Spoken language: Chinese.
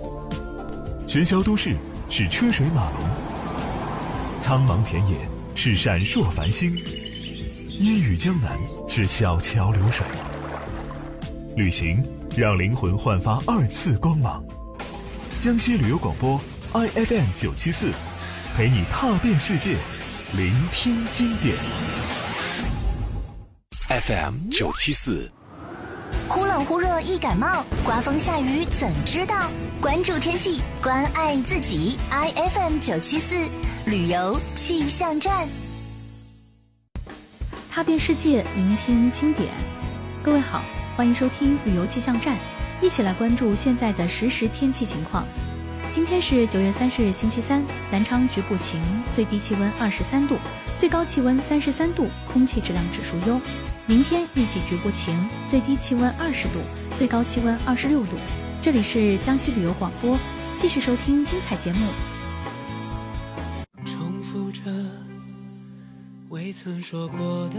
喧嚣都市是车水马龙，苍茫田野是闪烁繁星，烟雨江南是小桥流水。旅行让灵魂焕发2次光芒。江西旅游广播 IFM 974，陪你踏遍世界，聆听经典。 FM 974。 忽冷忽热易感冒，刮风下雨怎知道？关注天气，关爱自己。IFM 974旅游气象站， 踏遍世界，聆听经典。各位好，欢迎收听旅游气象站，一起来关注现在的实时天气情况。今天是9月30日星期三，南昌局部晴，最低气温23度，最高气温33度，空气质量指数优。明天预计局部晴，最低气温20度，最高气温26度。这里是江西旅游广播，继续收听精彩节目。 重复着未曾说过的